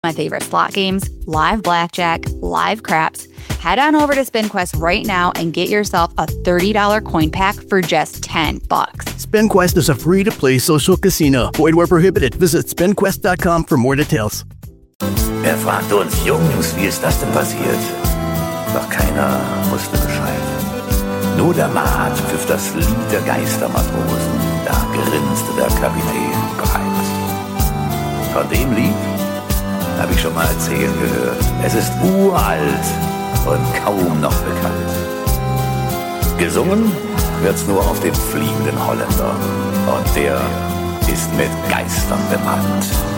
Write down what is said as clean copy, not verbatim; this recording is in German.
My favorite slot games, live blackjack, live craps. Head on over to SpinQuest right now and get yourself a $30 coin pack for just $10. SpinQuest is a free-to-play social casino. Void where prohibited. Visit spinquest.com for more details. Er fragte uns Jungs, wie ist das denn passiert? Doch keiner wusste Bescheid. Nur der Maat pfiff das Lied der Geistermatrosen. Da grinste der Kapitän breit. Von dem Lied habe ich schon mal erzählen gehört. Es ist uralt und kaum noch bekannt. Gesungen wird's nur auf dem fliegenden Holländer. Und der ist mit Geistern bemannt.